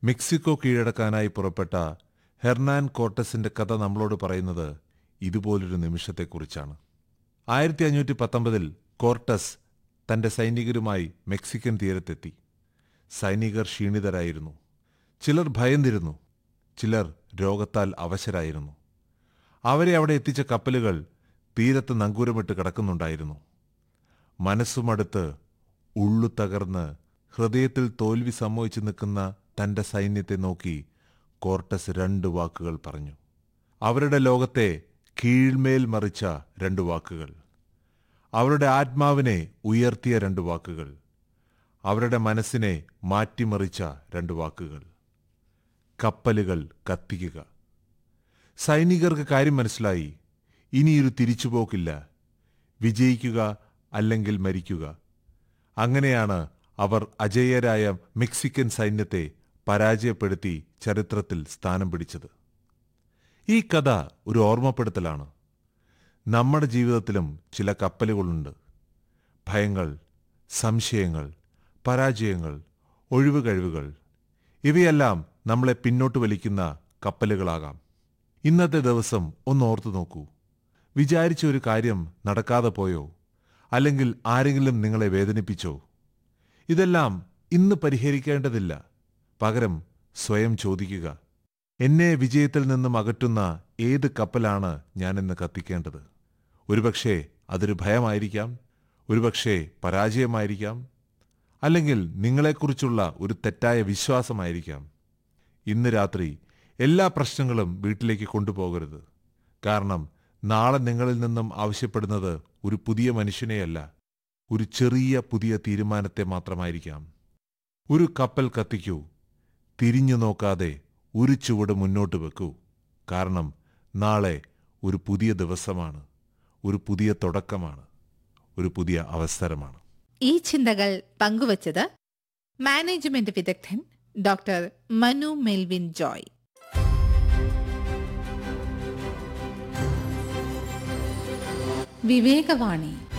Mexico കീഴടക്കാനായി പുറപ്പെട്ട Hernan കോർട്ടസിന്റെ കഥ നമ്മളോട് പറയുന്നത് ഇതുപോലൊരു നിമിഷത്തെക്കുറിച്ചാണ്. 1519 കോർട്ടസ് തന്റെ സൈനികരുമായി മെക്സിക്കൻ തീരത്തെത്തി. സൈനികർ ക്ഷീണിതരായിരുന്നു. ചിലർ ഭയന്നിരുന്നു, ചിലർ രോഗത്താൽ അവശരായിരുന്നു. അവരെ അവിടെ എത്തിച്ച കപ്പലുകൾ തീരത്ത് നങ്കൂരമിട്ട് കിടക്കുന്നുണ്ടായിരുന്നു. മനസ്സുമടുത്ത് ഉള്ളു തകർന്ന് ഹൃദയത്തിൽ തോൽവി സംഭവിച്ചു നിൽക്കുന്ന തന്റെ സൈന്യത്തെ നോക്കി കോർട്ടസ് 2 വാക്കുകൾ പറഞ്ഞു. അവരുടെ ലോകത്തെ കീഴ്മേൽ മറിച്ച 2 വാക്കുകൾ, അവരുടെ ആത്മാവിനെ ഉയർത്തിയ 2 വാക്കുകൾ, അവരുടെ മനസ്സിനെ മാറ്റിമറിച്ച 2 വാക്കുകൾ. കപ്പലുകൾ കത്തിക്കുക. സൈനികർക്ക് കാര്യം മനസ്സിലായി. ഇനിയൊരു തിരിച്ചുപോക്കില്ല. വിജയിക്കുക അല്ലെങ്കിൽ മരിക്കുക. അങ്ങനെയാണ് അവർ അജേയരായ മെക്സിക്കൻ സൈന്യത്തെ പരാജയപ്പെടുത്തി ചരിത്രത്തിൽ സ്ഥാനം പിടിച്ചത്. ഈ കഥ ഒരു ഓർമ്മപ്പെടുത്തലാണ്. നമ്മുടെ ജീവിതത്തിലും ചില കപ്പലുകളുണ്ട്. ഭയങ്ങൾ, സംശയങ്ങൾ, പരാജയങ്ങൾ, ഒഴിവുകഴിവുകൾ, ഇവയെല്ലാം നമ്മളെ പിന്നോട്ട് വലിക്കുന്ന കപ്പലുകളാകാം. ഇന്നത്തെ ദിവസം ഒന്നോർത്തു നോക്കൂ. വിചാരിച്ച ഒരു കാര്യം നടക്കാതെ പോയോ? അല്ലെങ്കിൽ ആരെങ്കിലും നിങ്ങളെ വേദനിപ്പിച്ചോ? ഇതെല്ലാം ഇന്ന് പരിഹരിക്കേണ്ടതില്ല. പകരം സ്വയം ചോദിക്കുക, എന്നെ വിജയത്തിൽ നിന്നും അകറ്റുന്ന ഏത് കപ്പലാണ് ഞാനിന്ന് കത്തിക്കേണ്ടത്? ഒരുപക്ഷേ അതൊരു ഭയമായിരിക്കാം, ഒരുപക്ഷേ പരാജയമായിരിക്കാം, അല്ലെങ്കിൽ നിങ്ങളെക്കുറിച്ചുള്ള ഒരു തെറ്റായ വിശ്വാസമായിരിക്കാം. ഇന്ന് രാത്രി എല്ലാ പ്രശ്നങ്ങളും വീട്ടിലേക്ക് കൊണ്ടുപോകരുത്. കാരണം നാളെ നിങ്ങളിൽ നിന്നും ആവശ്യപ്പെടുന്നത് ഒരു പുതിയ മനുഷ്യനെയല്ല, ഒരു ചെറിയ പുതിയ തീരുമാനത്തെ മാത്രമായിരിക്കാം. ഒരു കപ്പൽ കത്തിക്കൂ. തിരിഞ്ഞു നോക്കാതെ ഒരു ചുവട് മുന്നോട്ട് വെക്കൂ. കാരണം നാളെ ഒരു പുതിയ ദിവസമാണ്, ഒരു പുതിയ തുടക്കമാണ്, ഒരു പുതിയ അവസരമാണ്. ഈ ചിന്തകൾ പങ്കുവച്ചത് മാനേജ്മെന്റ് വിദഗ്ധൻ ഡോക്ടർ മനു മെൽവിൻ ജോയ്. വിവേകവാണി.